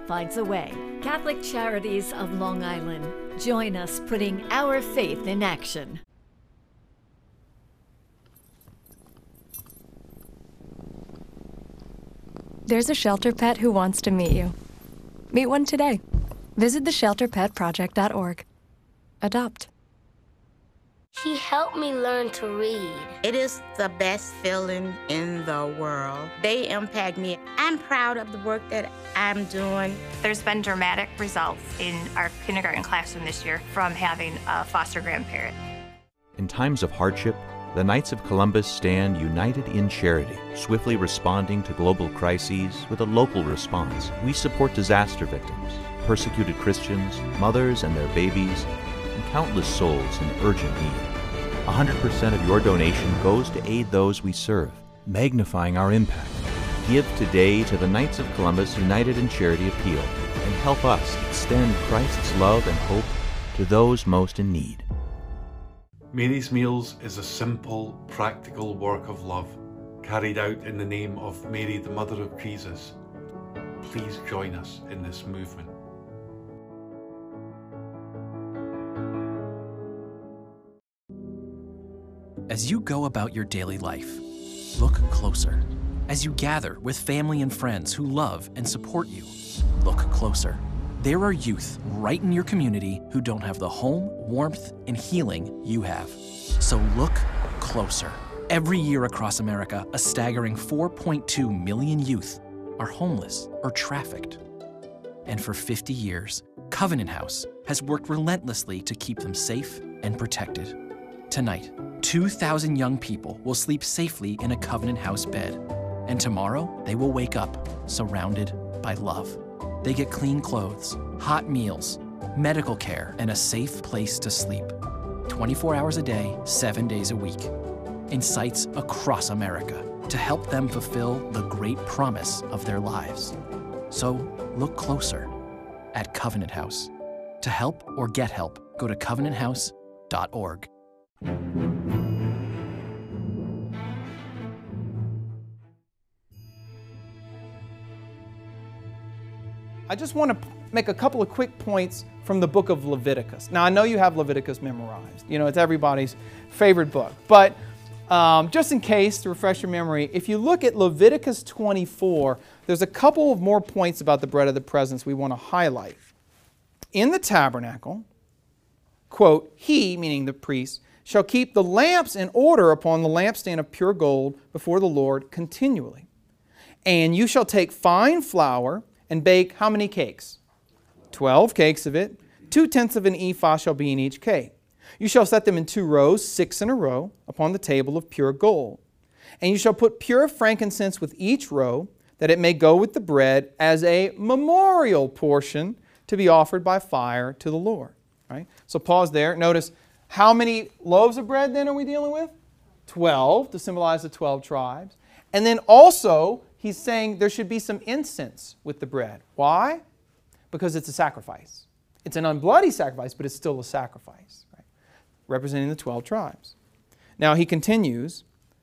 finds a way. Catholic Charities of Long Island. Join us putting our faith in action. There's a shelter pet who wants to meet you. Meet one today. Visit theshelterpetproject.org. Adopt. He helped me learn to read. It is the best feeling in the world. They impact me. I'm proud of the work that I'm doing. There's been dramatic results in our kindergarten classroom this year from having a foster grandparent. In times of hardship, the Knights of Columbus stand united in charity, swiftly responding to global crises with a local response. We support disaster victims, persecuted Christians, mothers and their babies, and countless souls in urgent need. 100% of your donation goes to aid those we serve, magnifying our impact. Give today to the Knights of Columbus United in Charity Appeal and help us extend Christ's love and hope to those most in need. Mary's Meals is a simple, practical work of love carried out in the name of Mary, the Mother of Jesus. Please join us in this movement. As you go about your daily life, look closer. As you gather with family and friends who love and support you, look closer. There are youth right in your community who don't have the home, warmth, and healing you have. So look closer. Every year across America, a staggering 4.2 million youth are homeless or trafficked. And for 50 years, Covenant House has worked relentlessly to keep them safe and protected. Tonight, 2,000 young people will sleep safely in a Covenant House bed. And tomorrow, they will wake up surrounded by love. They get clean clothes, hot meals, medical care, and a safe place to sleep. 24 hours a day, 7 days a week. In sites across America to help them fulfill the great promise of their lives. So look closer at Covenant House. To help or get help, go to covenanthouse.org. I just want to make a couple of quick points from the book of Leviticus. Now, I know you have Leviticus memorized. You know, it's everybody's favorite book. But just in case, to refresh your memory, if you look at Leviticus 24, there's a couple of more points about the bread of the presence we want to highlight. In the tabernacle, quote, he, meaning the priest, shall keep the lamps in order upon the lampstand of pure gold before the Lord continually. And you shall take fine flour and bake how many cakes? 12 cakes of it. 2/10 of an ephah shall be in each cake. You shall set them in 2 rows, 6 in a row, upon the table of pure gold. And you shall put pure frankincense with each row, that it may go with the bread as a memorial portion to be offered by fire to the Lord. Right? So pause there. Notice, how many loaves of bread then are we dealing with? 12, to symbolize the 12 tribes. And then also, he's saying there should be some incense with the bread. Why? Because it's a sacrifice. It's an unbloody sacrifice, but it's still a sacrifice, right? Representing the 12 tribes. Now he continues,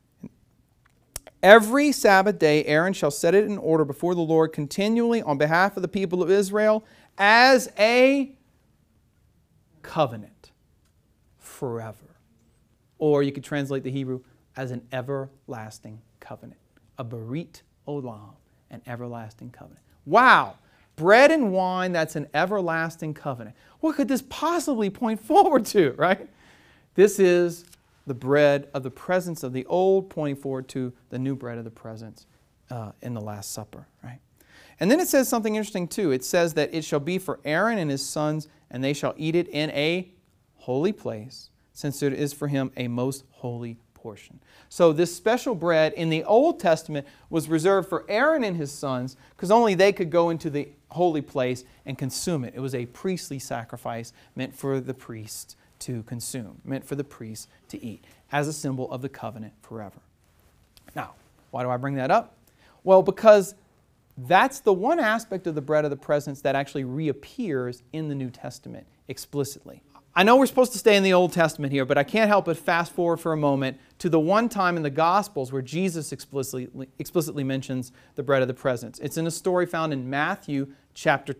every Sabbath day Aaron shall set it in order before the Lord continually on behalf of the people of Israel as a covenant forever. Or you could translate the Hebrew as an everlasting covenant. A berit olam, an everlasting covenant. Wow! Bread and wine, that's an everlasting covenant. What could this possibly point forward to, right? This is the bread of the presence of the old, pointing forward to the new bread of the presence in the Last Supper, right? And then it says something interesting too. It says that it shall be for Aaron and his sons, and they shall eat it in a holy place, since it is for him a most holy portion. So this special bread in the Old Testament was reserved for Aaron and his sons because only they could go into the holy place and consume it. It was a priestly sacrifice meant for the priest to consume, meant for the priest to eat, as a symbol of the covenant forever. Now, why do I bring that up? Well, because that's the one aspect of the bread of the presence that actually reappears in the New Testament explicitly. I know we're supposed to stay in the Old Testament here, but I can't help but fast forward for a moment to the one time in the Gospels where Jesus explicitly mentions the bread of the presence. It's in a story found in Matthew chapter